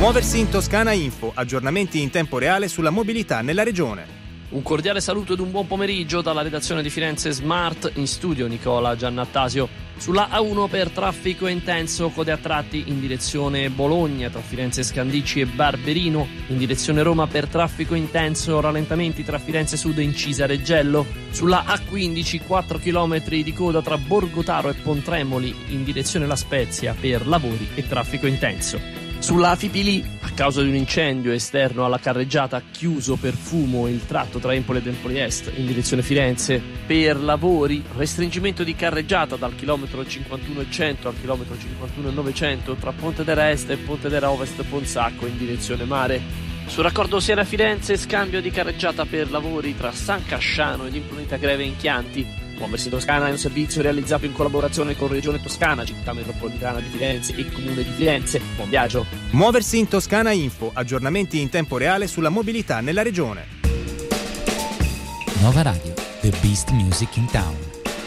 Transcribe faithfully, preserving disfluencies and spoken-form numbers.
Muoversi in Toscana Info, aggiornamenti in tempo reale sulla mobilità nella regione. Un cordiale saluto ed un buon pomeriggio dalla redazione di Firenze Smart, in studio Nicola Giannattasio. Sulla A uno per traffico intenso, code a tratti in direzione Bologna tra Firenze Scandicci e Barberino, in direzione Roma per traffico intenso, rallentamenti tra Firenze Sud e Incisa Reggello. Sulla A quindici quattro chilometri di coda tra Borgotaro e Pontremoli in direzione La Spezia per lavori e traffico intenso. Sulla Fipili, a causa di un incendio esterno alla carreggiata, chiuso per fumo il tratto tra Empoli ed Empoli Est in direzione Firenze per lavori, restringimento di carreggiata dal chilometro cinquantuno e cento al chilometro cinquantuno e novecento tra Pontedera Est e Pontedera Ovest Ponsacco in direzione mare. Sul raccordo Siena Firenze, scambio di carreggiata per lavori tra San Casciano ed Imprunita Greve in Chianti. Muoversi in Toscana è un servizio realizzato in collaborazione con Regione Toscana, Città Metropolitana di Firenze e Comune di Firenze. Buon viaggio! Muoversi in Toscana Info, aggiornamenti in tempo reale sulla mobilità nella regione. Nova Radio, the best music in town.